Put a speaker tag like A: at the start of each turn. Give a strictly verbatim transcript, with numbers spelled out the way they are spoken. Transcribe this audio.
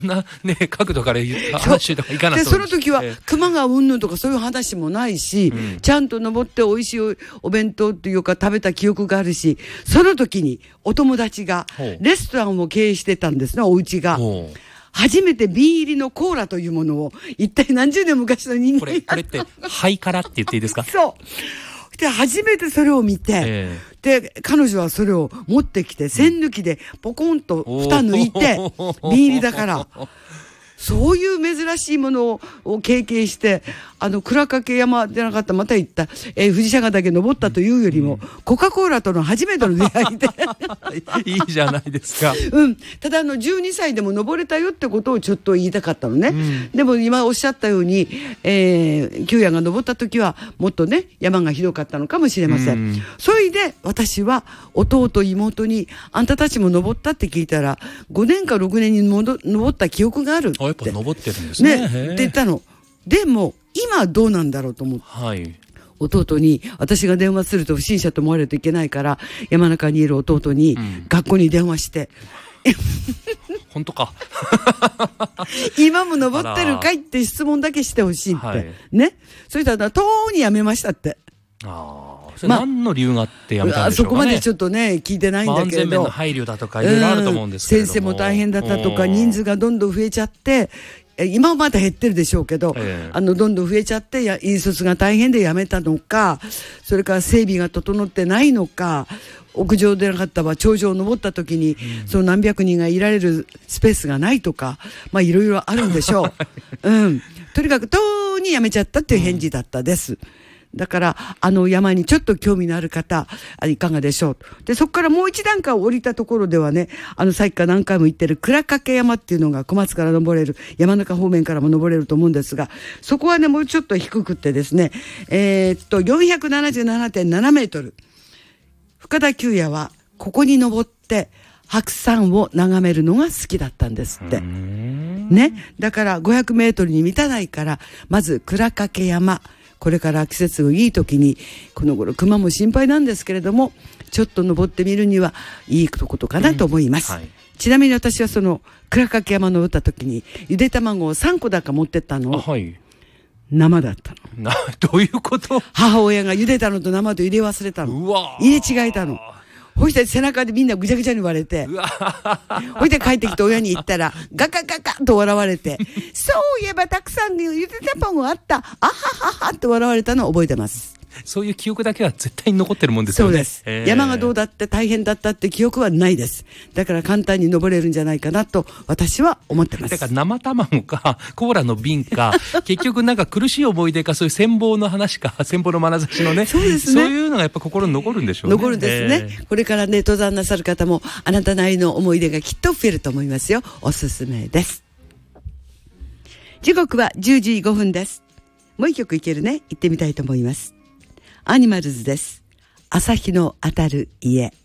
A: なね、角度から言った話とかいかなそう
B: で、その時は、
A: えー、
B: 熊がうんぬんとかそういう話もないし、うん、ちゃんと登って美味しいお弁当っていうか食べた記憶があるし、その時にお友達がレストランを経営してたんですね、お家が。初めて瓶入りのコーラというものを、一体何十年昔の人間
A: これ、これって、ハイカラって言っていいですか？
B: そう。で、初めてそれを見て、えー、で、彼女はそれを持ってきて、栓抜きでポコンと蓋抜いて、瓶入りだから、そういう珍しいものを経験して、あの、鞍掛山でなかった、また行った、えー、富士山岳登ったというよりも、コカ・コーラとの初めての出会いで。
A: いいじゃないですか。
B: うん。ただ、あの、じゅうにさいでも登れたよってことをちょっと言いたかったのね。うん、でも、今おっしゃったように、えー、久也が登った時は、もっとね、山がひどかったのかもしれません。うん、それで、私は、弟、妹に、あんたたちも登ったって聞いたら、ごねんかろくねんに登った記憶がある。
A: やっぱ登ってるんですね。
B: ね、って言ったの。でも、今どうなんだろうと思って。はい。弟に、私が電話すると不審者と思われるといけないから、山中にいる弟に、学校に電話して。
A: うん、本当か。
B: 今も登ってるかいって質問だけしてほしいって。はい、ね。そしたら、とうにやめましたって。
A: ああ。それ何の理由があってやめたんでしょうかね。
B: そこまでちょっとね、聞いてないんだけど。
A: 安全面の配慮だとかいろいろあると思うんですけれども。
B: 先生も大変だったとか、人数がどんどん増えちゃって、今はまだ減ってるでしょうけど、えー、あのどんどん増えちゃってや引率が大変でやめたのか、それから整備が整ってないのか、屋上でなかったら頂上を登った時に、うん、その何百人がいられるスペースがないとか、まあいろいろあるんでしょう。うん。とにかくとうにやめちゃったっていう返事だったです。うん、だから、あの山にちょっと興味のある方、いかがでしょう。で、そこからもう一段階降りたところではね、あの、さっきから何回も言ってる鞍掛山っていうのが小松から登れる、山中方面からも登れると思うんですが、そこはね、もうちょっと低くってですね、えー、っと、よんひゃくななじゅうななてんななメートル。深田久也は、ここに登って、白山を眺めるのが好きだったんですって。ね。だから、ごひゃくメートルに満たないから、まず、鞍掛山。これから季節がいい時に、この頃熊も心配なんですけれども、ちょっと登ってみるにはいいことかなと思います。うん、はい、ちなみに私はその鞍掛山登った時に、ゆで卵をさんこだか持ってったの。はい、生だったの。
A: な、どういうこと？
B: 母親が茹でたのと生と入れ忘れたの。うわ、入れ違えたの。ほいで背中でみんなぐちゃぐちゃに割れて、ほいで帰ってきて親に言ったら、ガカガカと笑われて、そういえばたくさんゆで卵あった、あはははと笑われたのを覚えてます。
A: そういう記憶だけは絶対に残ってるもんですよね。
B: そうです。えー、山がどうだって大変だったって記憶はないです。だから簡単に登れるんじゃないかなと私は思ってます。
A: だから生卵かコーラの瓶か結局なんか苦しい思い出かそういう戦望の話か戦望の眼差しのね、そうですね。そういうのがやっぱ心に残るんでしょうね。
B: 残るんですね。えー、これからね登山なさる方もあなたなりの思い出がきっと増えると思いますよ。おすすめです。時刻はじゅうじごふんです。もう一曲いけるね。行ってみたいと思います。アニマルズです。朝日の当たる家。